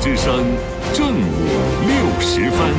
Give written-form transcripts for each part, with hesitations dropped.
之声正午60分。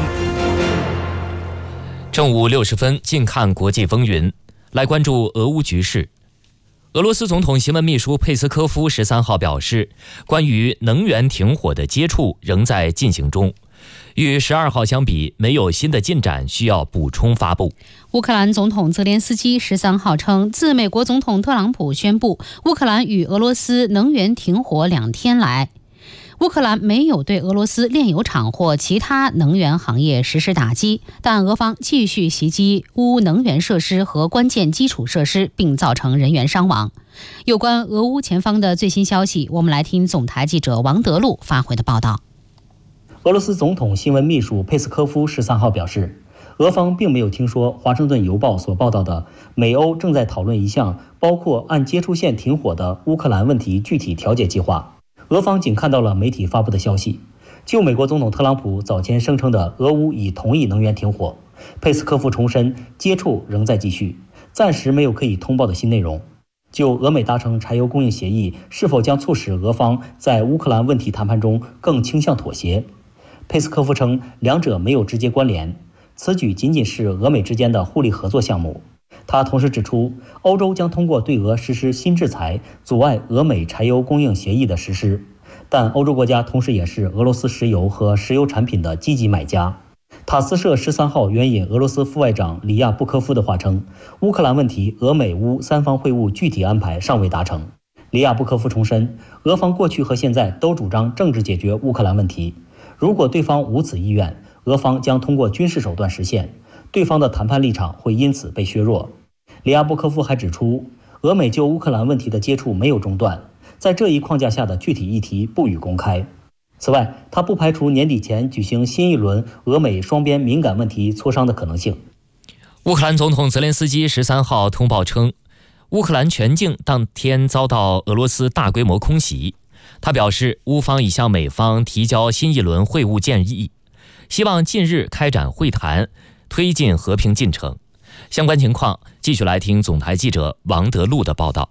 正午60分，近看国际风云，来关注俄乌局势。俄罗斯总统新闻秘书佩斯科夫13号表示，关于能源停火的接触仍在进行中，与12号相比，没有新的进展需要补充发布。 乌克兰总统泽连斯基13号称，自美国总统特朗普宣布乌克兰与俄罗斯能源停火2天来，乌克兰没有对俄罗斯炼油厂或其他能源行业实施打击，但俄方继续袭击乌能源设施和关键基础设施，并造成人员伤亡。有关俄乌前方的最新消息，我们来听总台记者王德禄发回的报道。 俄罗斯总统新闻秘书佩斯科夫13号表示，俄方并没有听说《华盛顿邮报》所报道的美欧正在讨论一项包括按接触线停火的乌克兰问题具体调解计划。俄方仅看到了媒体发布的消息。就美国总统特朗普早前声称的俄乌已同意能源停火，佩斯科夫重申接触仍在继续，暂时没有可以通报的新内容。就俄美达成柴油供应协议是否将促使俄方在乌克兰问题谈判中更倾向妥协，佩斯科夫称两者没有直接关联，此举仅仅是俄美之间的互利合作项目。他同时指出，欧洲将通过对俄实施新制裁，阻碍俄美柴油供应协议的实施。但欧洲国家同时也是俄罗斯石油和石油产品的积极买家。塔斯社13号援引俄罗斯副外长里亚布科夫的话称，乌克兰问题俄美乌三方会晤具体安排尚未达成。里亚布科夫重申，俄方过去和现在都主张政治解决乌克兰问题，如果对方无此意愿，俄方将通过军事手段实现，对方的谈判立场会因此被削弱。里亚布科夫还指出，俄美就乌克兰问题的接触没有中断，在这一框架下的具体议题不予公开。此外，他不排除年底前举行新一轮俄美双边敏感问题磋商的可能性。 乌克兰总统泽连斯基13号通报称，乌克兰全境当天遭到俄罗斯大规模空袭。他表示，乌方已向美方提交新一轮会晤建议，希望近日开展会谈，推进和平进程。相关情况继续来听总台记者王德禄的报道。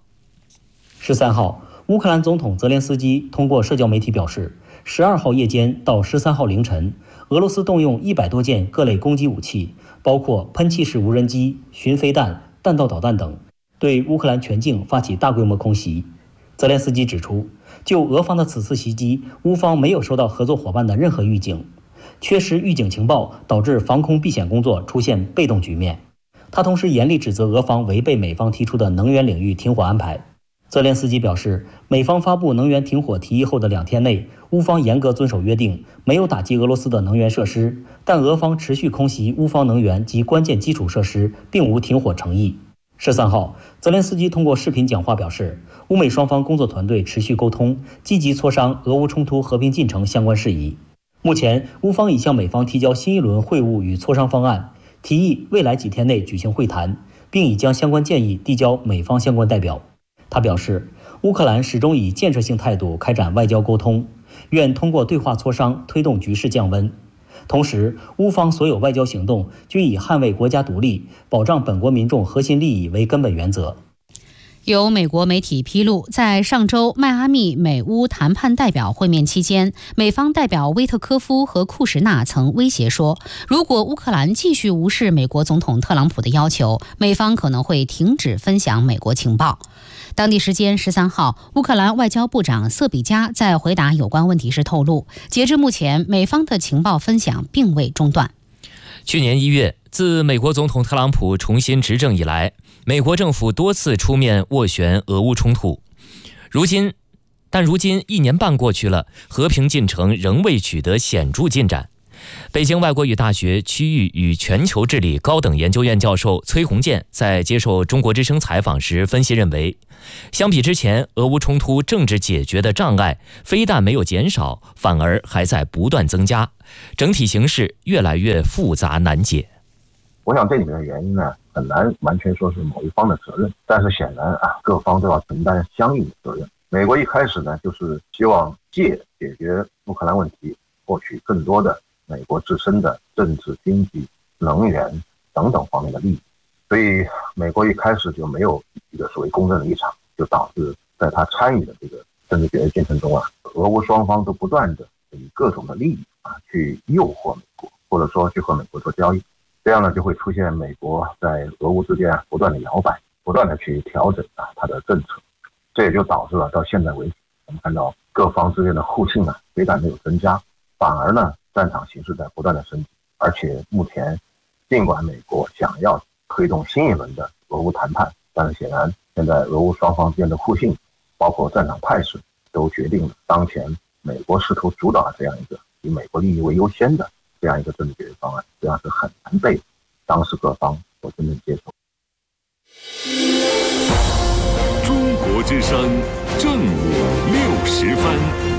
13号，乌克兰总统泽连斯基通过社交媒体表示，12号夜间到13号凌晨，俄罗斯动用100多件各类攻击武器，包括喷气式无人机、巡飞弹、弹道导弹等，对乌克兰全境发起大规模空袭。泽连斯基指出，就俄方的此次袭击，乌方没有收到合作伙伴的任何预警，缺失预警情报导致防空避险工作出现被动局面。他同时严厉指责俄方违背美方提出的能源领域停火安排。泽连斯基表示，美方发布能源停火提议后的2天内，乌方严格遵守约定，没有打击俄罗斯的能源设施，但俄方持续空袭乌方能源及关键基础设施，并无停火诚意。13号，泽连斯基通过视频讲话表示，乌美双方工作团队持续沟通，积极磋商俄乌冲突和平进程相关事宜。目前，乌方已向美方提交新一轮会晤与磋商方案，提议未来几天内举行会谈，并已将相关建议递交美方相关代表。他表示，乌克兰始终以建设性态度开展外交沟通，愿通过对话磋商推动局势降温。同时，乌方所有外交行动均以捍卫国家独立、保障本国民众核心利益为根本原则。 有美国媒体披露，在上周迈阿密美乌谈判代表会面期间，美方代表威特科夫和库什纳曾威胁说，如果乌克兰继续无视美国总统特朗普的要求，美方可能会停止分享美国情报。当地时间13号，乌克兰外交部长瑟比加在回答有关问题时透露，截至目前，美方的情报分享并未中断。 去年1月，自美国总统特朗普重新执政以来，美国政府多次出面斡旋俄乌冲突。如今1年半过去了，和平进程仍未取得显著进展。北京外国语大学区域与全球治理高等研究院教授崔洪建在接受中国之声采访时分析认为，相比之前，俄乌冲突政治解决的障碍非但没有减少，反而还在不断增加，整体形势越来越复杂难解。 我想这里面的原因呢，很难完全说是某一方的责任，但是显然各方都要承担相应的责任。美国一开始呢，就是希望借解决乌克兰问题，获取更多的美国自身的政治、经济、能源等等方面的利益，所以美国一开始就没有一个所谓公正的立场，就导致在他参与的这个政治决议进程中俄乌双方都不断的以各种的利益去诱惑美国，或者说去和美国做交易。这样呢，就会出现美国在俄乌之间不断的摇摆，不断的去调整它的政策。这也就导致了到现在为止，我们看到各方之间的互信非但没有增加，反而呢战场形势在不断的升级。而且目前尽管美国想要推动新一轮的俄乌谈判，但是显然现在俄乌双方之间的互信，包括战场态势，都决定了当前美国试图主导这样一个以美国利益为优先的这样一个政治解决方案，实际上是很难被当时各方所真正接受。 中国之声正午60分。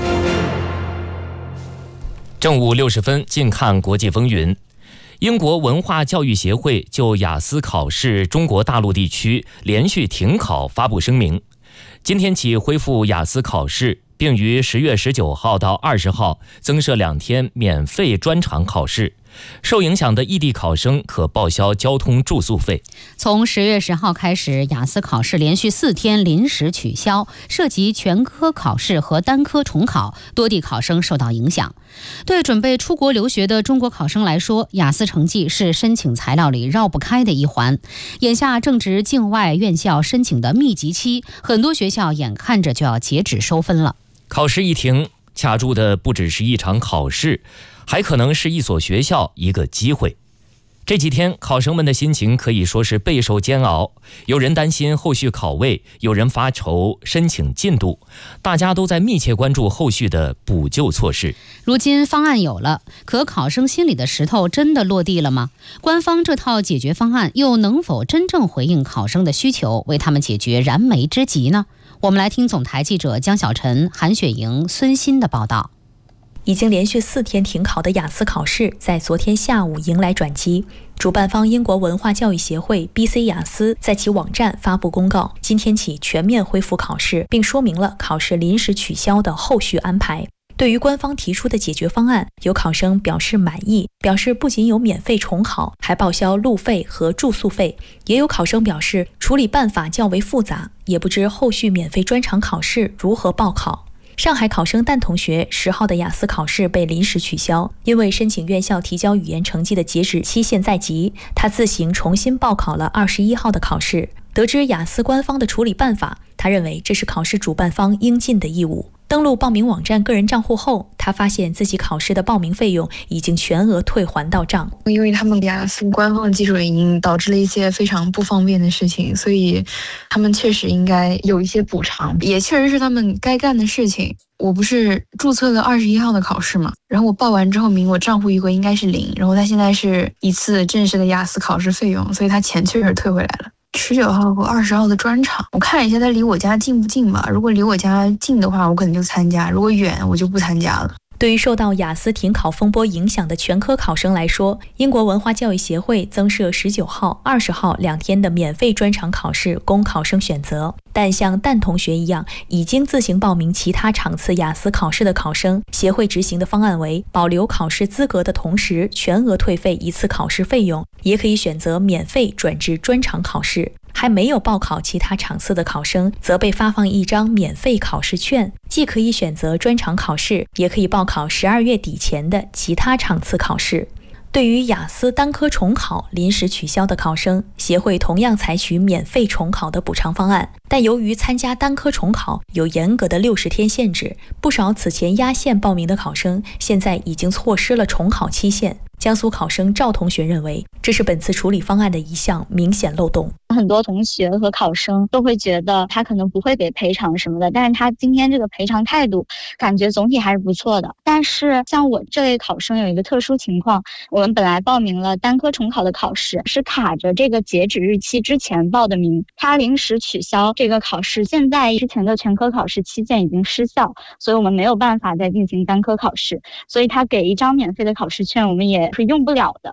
正午60分，近看国际风云。英国文化教育协会就雅思考试中国大陆地区连续停考发布声明，今天起恢复雅思考试，并于10月19号到20号增设2天免费专场考试。受影响的异地考生可报销交通住宿费。 从10月10号开始，雅思考试连续4天临时取消，涉及全科考试和单科重考，多地考生受到影响。对准备出国留学的中国考生来说，雅思成绩是申请材料里绕不开的一环。眼下正值境外院校申请的密集期，很多学校眼看着就要截止收分了。 考试一停，卡住的不只是一场考试，还可能是一所学校一个机会。这几天考生们的心情可以说是备受煎熬，有人担心后续考位，有人发愁申请进度，大家都在密切关注后续的补救措施。 如今方案有了，可考生心里的石头真的落地了吗？官方这套解决方案又能否真正回应考生的需求，为他们解决燃眉之急呢？我们来听总台记者江晓晨、韩雪莹、孙鑫的报道。 已经连续4天停考的雅思考试在昨天下午迎来转机。主办方英国文化教育协会 BC 雅思在其网站发布公告，今天起全面恢复考试，并说明了考试临时取消的后续安排。对于官方提出的解决方案，有考生表示满意，表示不仅有免费重考，还报销路费和住宿费。也有考生表示处理办法较为复杂，也不知后续免费专场考试如何报考。上海考生蛋同学10号的雅思考试被临时取消，因为申请院校提交语言成绩的截止期限在即，他自行重新报考了21号的考试。得知雅思官方的处理办法，他认为这是考试主办方应尽的义务。登录报名网站个人账户后，他发现自己考试的报名费用已经全额退还到账。 因为他们雅思官方的技术原因导致了一些非常不方便的事情，所以他们确实应该有一些补偿，也确实是他们该干的事情。我不是注册了21号的考试嘛，然后我报完之后我账户余额应该是0，然后他现在是一次正式的雅思考试费用，所以他钱确实退回来了。19号和20号的专场，我看一下它离我家近不近吧。如果离我家近的话，我可能就参加；如果远，我就不参加了。 对于受到雅思停考风波影响的全科考生来说，英国文化教育协会增设19号、20号2天的免费专场考试供考生选择。但像蛋同学一样已经自行报名其他场次雅思考试的考生，协会执行的方案为保留考试资格的同时全额退费一次考试费用，也可以选择免费转至专场考试。还没有报考其他场次的考生则被发放一张免费考试券，既可以选择专场考试，也可以报考12月底前的其他场次考试。对于雅思单科重考临时取消的考生，协会同样采取免费重考的补偿方案，但由于参加单科重考有严格的60天限制，不少此前压线报名的考生现在已经错失了重考期限。江苏考生赵同学认为，这是本次处理方案的一项明显漏洞。 很多同学和考生都会觉得他可能不会给赔偿什么的，但是他今天这个赔偿态度感觉总体还是不错的。但是像我这类考生有一个特殊情况，我们本来报名了单科重考的考试，是卡着这个截止日期之前报的名，他临时取消这个考试，现在之前的全科考试期限已经失效，所以我们没有办法再进行单科考试，所以他给一张免费的考试券我们也是用不了的。